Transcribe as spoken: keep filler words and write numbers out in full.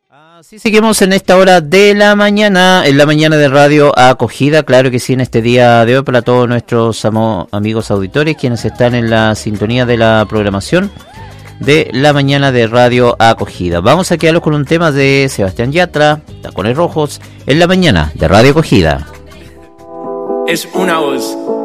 Así seguimos en esta hora de la mañana, en la mañana de Radio Acogida, claro que sí, en este día de hoy para todos nuestros amo, amigos auditores, quienes están en la sintonía de la programación de la mañana de Radio Acogida. Vamos a quedarnos con un tema de Sebastián Yatra, Tacones Rojos, en la mañana de Radio Acogida. Es una voz.